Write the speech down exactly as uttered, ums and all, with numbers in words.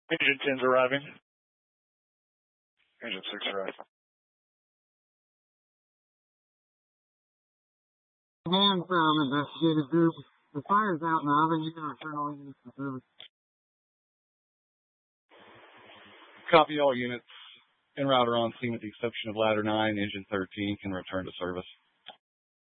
Engine ten's arriving. Engine six arriving. Command from investigative group. The fire's out now, then you can return all units to service. Copy all units. En route are on scene with the exception of ladder nine. Engine thirteen can return to service.